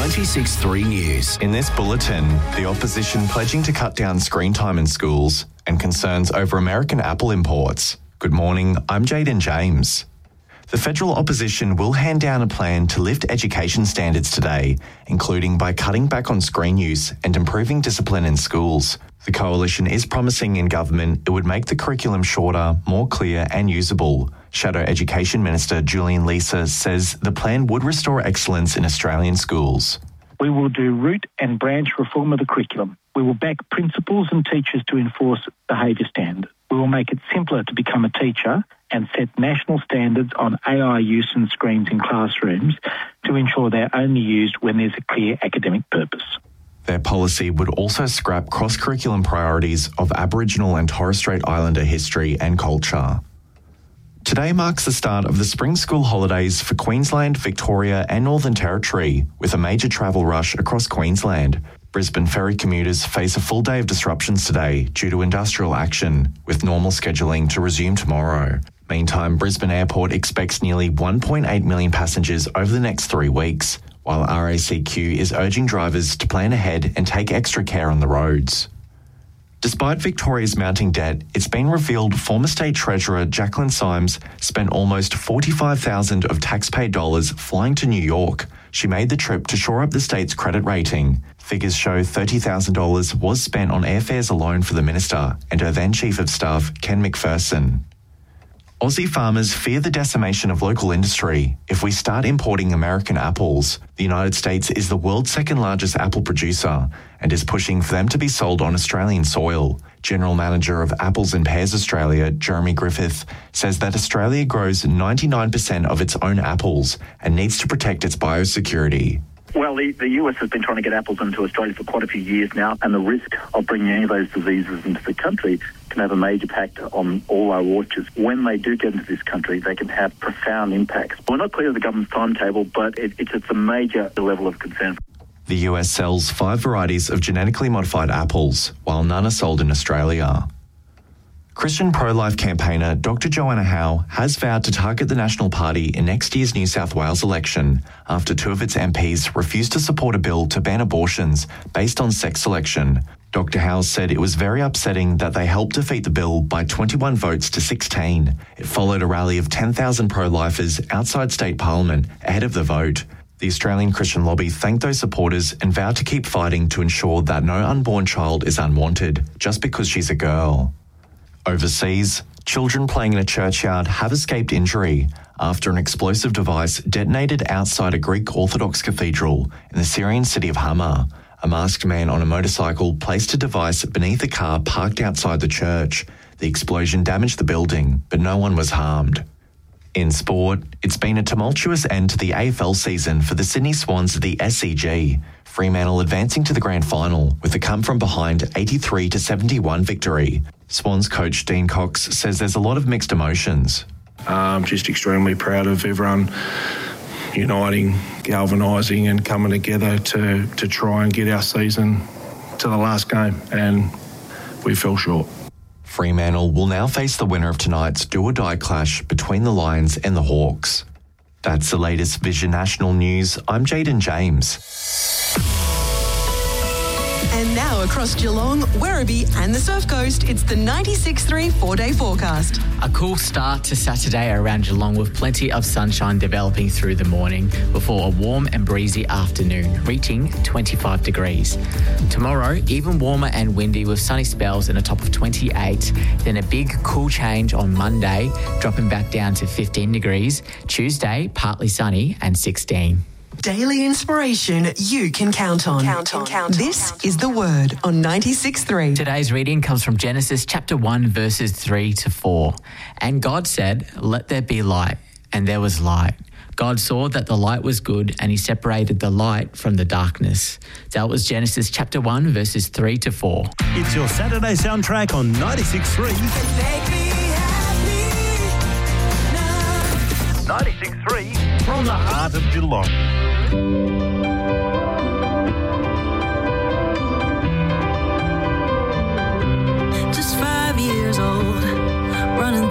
96.3 News. In this bulletin, the opposition pledging to cut down screen time in schools and concerns over American Apple imports. Good morning, I'm Jaden James. The federal opposition will hand down a plan to lift education standards today, including by cutting back on screen use and improving discipline in schools. The coalition is promising in government it would make the curriculum shorter, more clear and usable. Shadow Education Minister Julian Leeser says the plan would restore excellence in Australian schools. We will do root and branch reform of the curriculum. We will back principals and teachers to enforce behaviour standards. We will make it simpler to become a teacher and set national standards on AI use and screens in classrooms to ensure they're only used when there's a clear academic purpose. Their policy would also scrap cross-curriculum priorities of Aboriginal and Torres Strait Islander history and culture. Today marks the start of the spring school holidays for Queensland, Victoria and Northern Territory, with a major travel rush across Queensland. Brisbane ferry commuters face a full day of disruptions today due to industrial action, with normal scheduling to resume tomorrow. Meantime, Brisbane Airport expects nearly 1.8 million passengers over the next 3 weeks, while RACQ is urging drivers to plan ahead and take extra care on the roads. Despite Victoria's mounting debt, it's been revealed former State Treasurer Jacqueline Symes spent almost $45,000 of taxpayer dollars flying to New York. She made the trip to shore up the state's credit rating. Figures show $30,000 was spent on airfares alone for the minister and her then Chief of Staff, Ken McPherson. Aussie farmers fear the decimation of local industry if we start importing American apples. The United States is the world's second largest apple producer and is pushing for them to be sold on Australian soil. General Manager of Apples and Pears Australia, Jeremy Griffith, says that Australia grows 99% of its own apples and needs to protect its biosecurity. Well, the US has been trying to get apples into Australia for quite a few years now, and the risk of bringing any of those diseases into the country can have a major impact on all our orchards. When they do get into this country, they can have profound impacts. We're not clear of the government's timetable, but it's a major level of concern. The US sells 5 varieties of genetically modified apples, while none are sold in Australia. Christian pro-life campaigner Dr. Joanna Howe has vowed to target the National Party in next year's New South Wales election after 2 of its MPs refused to support a bill to ban abortions based on sex selection. Dr. Howe said it was very upsetting that they helped defeat the bill by 21 votes to 16. It followed a rally of 10,000 pro-lifers outside state parliament ahead of the vote. The Australian Christian Lobby thanked those supporters and vowed to keep fighting to ensure that no unborn child is unwanted just because she's a girl. Overseas, children playing in a churchyard have escaped injury after an explosive device detonated outside a Greek Orthodox cathedral in the Syrian city of Hama. A masked man on a motorcycle placed a device beneath a car parked outside the church. The explosion damaged the building, but no one was harmed. In sport, it's been a tumultuous end to the AFL season for the Sydney Swans of the SCG. Fremantle advancing to the grand final with a come-from-behind 83-71 victory. Swans coach Dean Cox says there's a lot of mixed emotions. Just extremely proud of everyone uniting, galvanising and coming together to try and get our season to the last game, and we fell short. Fremantle will now face the winner of tonight's do-or-die clash between the Lions and the Hawks. That's the latest Vision National News. I'm Jaden James. And now across Geelong, Werribee and the Surf Coast, it's the 96.3 4-day forecast. A cool start to Saturday around Geelong with plenty of sunshine developing through the morning before a warm and breezy afternoon, reaching 25 degrees. Tomorrow, even warmer and windy with sunny spells and a top of 28. Then a big cool change on Monday, dropping back down to 15 degrees. Tuesday, partly sunny and 16. Daily inspiration you can count on. This is The Word on 96.3. Today's reading comes from Genesis chapter 1, verses 3 to 4. And God said, "Let there be light," and there was light. God saw that the light was good, and he separated the light from the darkness. That was Genesis chapter 1, verses 3 to 4. It's your Saturday soundtrack on 96.3. 96.3 from the heart of Geelong.